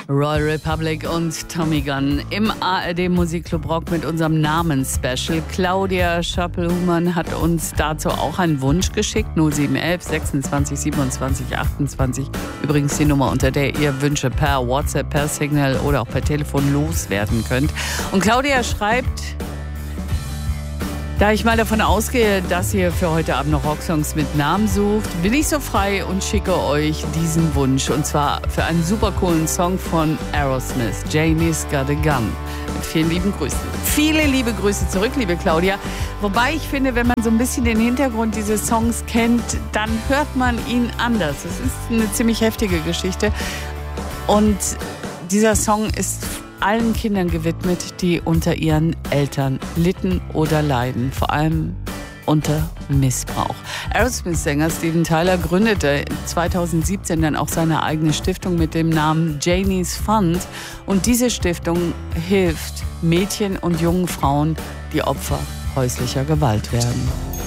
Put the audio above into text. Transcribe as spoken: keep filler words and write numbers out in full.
Royal Republic und Tommy Gunn im A R D Musikclub Rock mit unserem Namensspecial. Claudia Schöppel-Humann hat uns dazu auch einen Wunsch geschickt. null sieben eins eins sechsundzwanzig siebenundzwanzig achtundzwanzig. Übrigens die Nummer, unter der ihr Wünsche per WhatsApp, per Signal oder auch per Telefon loswerden könnt. Und Claudia schreibt: Da ich mal davon ausgehe, dass ihr für heute Abend noch Rocksongs mit Namen sucht, bin ich so frei und schicke euch diesen Wunsch. Und zwar für einen super coolen Song von Aerosmith, Janie's Got a Gun. Mit vielen lieben Grüßen. Viele liebe Grüße zurück, liebe Claudia. Wobei ich finde, wenn man so ein bisschen den Hintergrund dieses Songs kennt, dann hört man ihn anders. Es ist eine ziemlich heftige Geschichte. Und dieser Song ist allen Kindern gewidmet, die unter ihren Eltern litten oder leiden, vor allem unter Missbrauch. Aerosmith-Sänger Steven Tyler gründete zweitausendsiebzehn dann auch seine eigene Stiftung mit dem Namen Janie's Fund, und diese Stiftung hilft Mädchen und jungen Frauen, die Opfer häuslicher Gewalt werden.